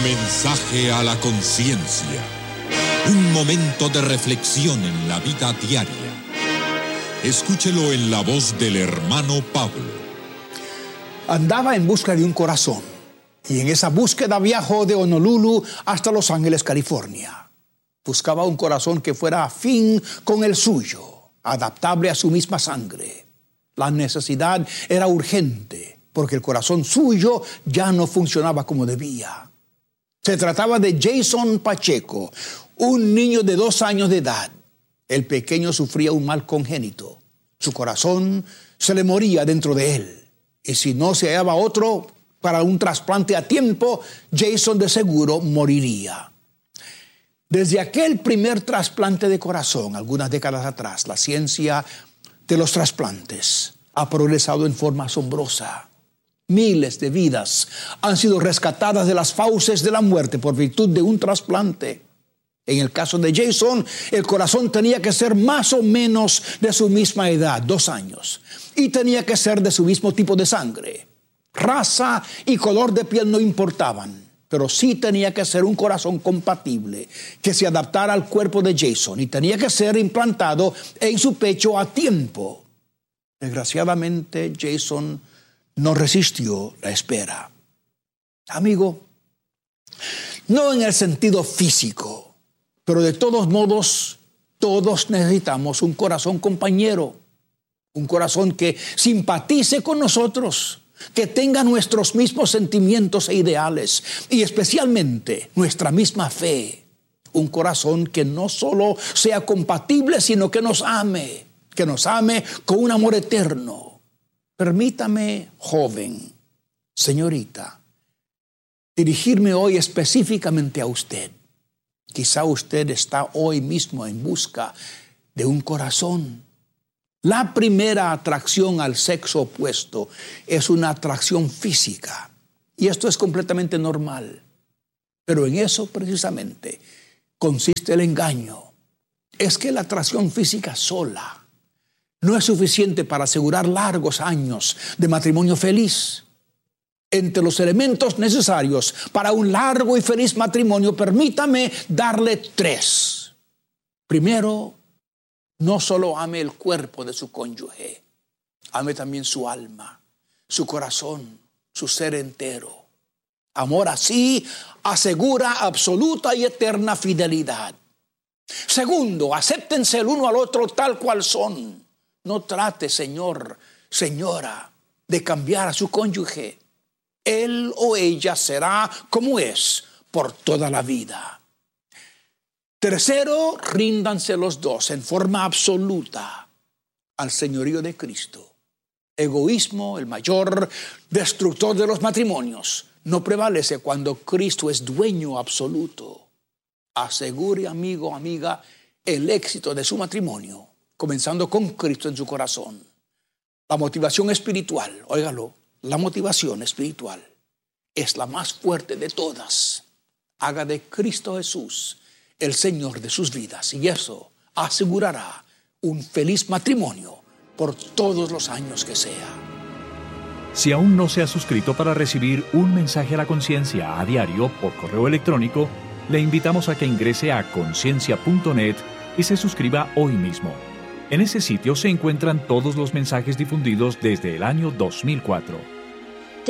Mensaje a la conciencia. Un momento de reflexión en la vida diaria. Escúchelo en la voz del hermano Pablo. Andaba en busca de un corazón, y en esa búsqueda viajó de Honolulu hasta Los Ángeles, California. Buscaba un corazón que fuera afín con el suyo, adaptable a su misma sangre. La necesidad era urgente, porque el corazón suyo ya no funcionaba como debía. Se trataba de Jason Pacheco, un niño de 2 años de edad. El pequeño sufría un mal congénito. Su corazón se le moría dentro de él. Y si no se hallaba otro para un trasplante a tiempo, Jason de seguro moriría. Desde aquel primer trasplante de corazón, algunas décadas atrás, la ciencia de los trasplantes ha progresado en forma asombrosa. Miles de vidas han sido rescatadas de las fauces de la muerte por virtud de un trasplante. En el caso de Jason, el corazón tenía que ser más o menos de su misma edad, 2 años, y tenía que ser de su mismo tipo de sangre. Raza y color de piel no importaban, pero sí tenía que ser un corazón compatible, que se adaptara al cuerpo de Jason, y tenía que ser implantado en su pecho a tiempo. Desgraciadamente, Jason no resistió la espera. Amigo, no en el sentido físico, pero de todos modos, todos necesitamos un corazón compañero, un corazón que simpatice con nosotros, que tenga nuestros mismos sentimientos e ideales, y especialmente nuestra misma fe. Un corazón que no solo sea compatible, sino que nos ame con un amor eterno. Permítame, joven, señorita, dirigirme hoy específicamente a usted. Quizá usted está hoy mismo en busca de un corazón. La primera atracción al sexo opuesto es una atracción física, y esto es completamente normal. Pero en eso precisamente consiste el engaño. Es que la atracción física sola no es suficiente para asegurar largos años de matrimonio feliz. Entre los elementos necesarios para un largo y feliz matrimonio, permítame darle 3. Primero, no solo ame el cuerpo de su cónyuge, ame también su alma, su corazón, su ser entero. Amor así asegura absoluta y eterna fidelidad. Segundo, acéptense el uno al otro tal cual son. No trate, señor, señora, de cambiar a su cónyuge. Él o ella será como es por toda la vida. Tercero, ríndanse los dos en forma absoluta al señorío de Cristo. Egoísmo, el mayor destructor de los matrimonios, no prevalece cuando Cristo es dueño absoluto. Asegure, amigo, amiga, el éxito de su matrimonio, comenzando con Cristo en su corazón. La motivación espiritual, óigalo, la motivación espiritual es la más fuerte de todas. Haga de Cristo Jesús el Señor de sus vidas, y eso asegurará un feliz matrimonio por todos los años que sea. Si aún no se ha suscrito para recibir un mensaje a la conciencia a diario por correo electrónico, le invitamos a que ingrese a conciencia.net y se suscriba hoy mismo. En ese sitio se encuentran todos los mensajes difundidos desde el año 2004.